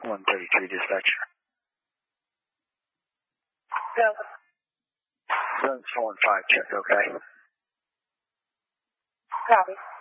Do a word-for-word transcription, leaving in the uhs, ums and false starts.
one thirty-three dispatcher. Go. Zone four and five check, okay? Copy.